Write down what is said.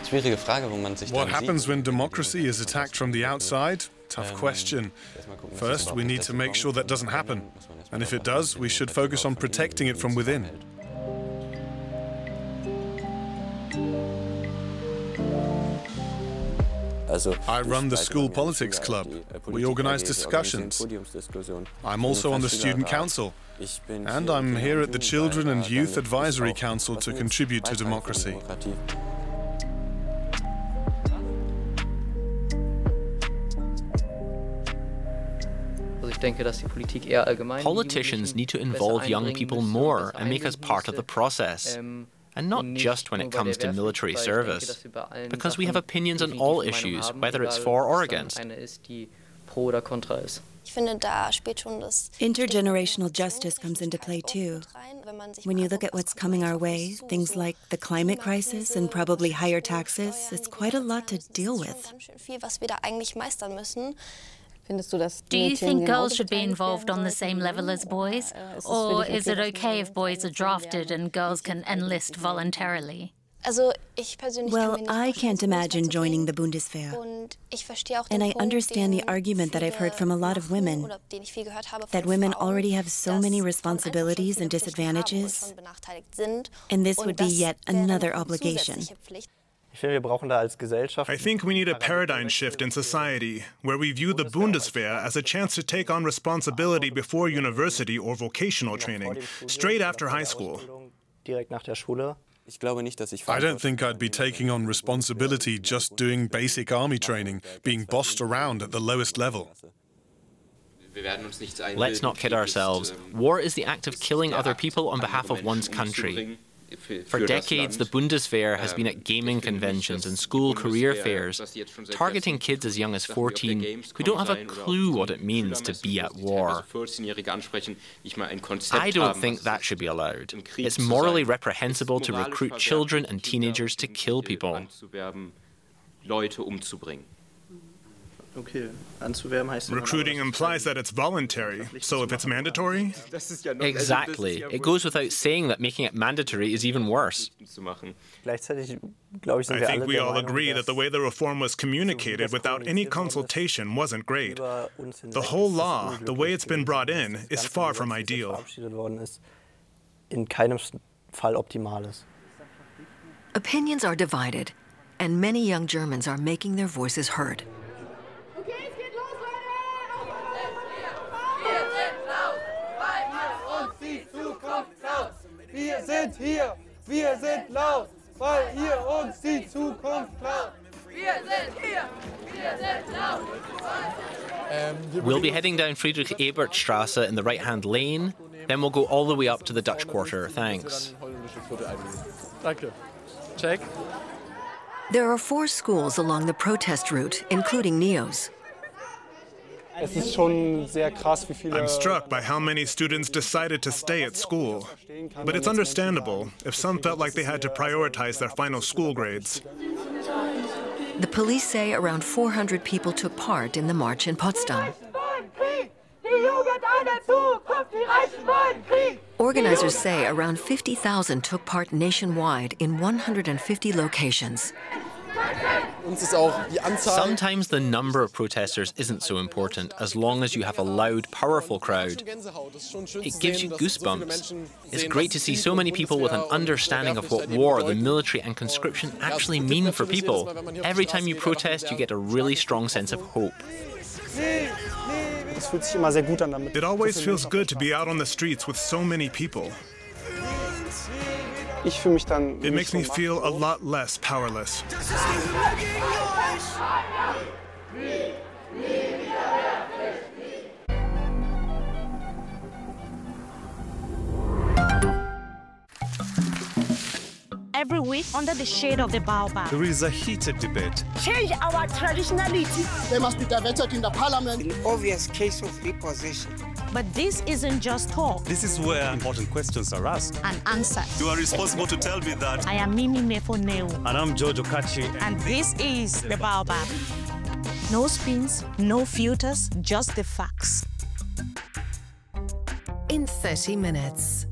What happens when democracy is attacked from the outside? Tough question. First, we need to make sure that doesn't happen. And if it does, we should focus on protecting it from within. I run the school politics club. We organize discussions. I'm also on the student council. And I'm here at the Children and Youth Advisory Council to contribute to democracy. Politicians need to involve young people more and make us part of the process. And not just when it comes to military service, because we have opinions on all issues, whether it's for or against. Intergenerational justice comes into play too. When you look at what's coming our way, things like the climate crisis and probably higher taxes, it's quite a lot to deal with. Do you think girls should be involved on the same level as boys? Or is it okay if boys are drafted and girls can enlist voluntarily? Well, I can't imagine joining the Bundeswehr. And I understand the argument that I've heard from a lot of women, that women already have so many responsibilities and disadvantages, and this would be yet another obligation. I think we need a paradigm shift in society, where we view the Bundeswehr as a chance to take on responsibility before university or vocational training, straight after high school. I don't think I'd be taking on responsibility just doing basic army training, being bossed around at the lowest level. Let's not kid ourselves. War is the act of killing other people on behalf of one's country. For decades, the Bundeswehr has been at gaming conventions and school career fairs, targeting kids as young as 14 who don't have a clue what it means to be at war. I don't think that should be allowed. It's morally reprehensible to recruit children and teenagers to kill people. Recruiting implies that it's voluntary, so if it's mandatory? Exactly. It goes without saying that making it mandatory is even worse. I think we all agree that the way the reform was communicated without any consultation wasn't great. The whole law, the way it's been brought in, is far from ideal. Opinions are divided, and many young Germans are making their voices heard. Wir sind hier, wir sind laut, weil ihr uns die Zukunft klaut. Wir sind hier, wir sind laut. We'll be heading down Friedrich-Ebert-Straße in the right-hand lane, then we'll go all the way up to the Dutch Quarter. Thanks. Check. There are 4 schools along the protest route, including NEOS. I'm struck by how many students decided to stay at school. But it's understandable if some felt like they had to prioritize their final school grades. The police say around 400 people took part in the march in Potsdam. Organizers say around 50,000 took part nationwide in 150 locations. Sometimes the number of protesters isn't so important, as long as you have a loud, powerful crowd. It gives you goosebumps. It's great to see so many people with an understanding of what war, the military and conscription actually mean for people. Every time you protest, you get a really strong sense of hope. It always feels good to be out on the streets with so many people. It makes me feel a lot less powerless. Every week, under the shade of the baobab, there is a heated debate. Change our traditionality. They must be diverted in the parliament. An obvious case of repossession. But this isn't just talk. This is where important questions are asked And answered. You are responsible to tell me that. I am Mimi Mefoneu. And I'm Giorgio Cacci. And this is the baobab. No spins, no filters, just the facts. In 30 minutes.